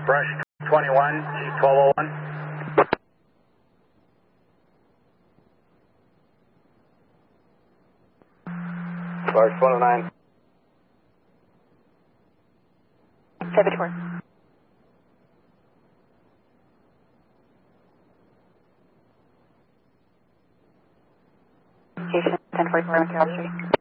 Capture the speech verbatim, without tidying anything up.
Brush twenty-one, G twelve oh one. Brush one oh nine. seventy-four. Station ten forty-four on Carroll Street.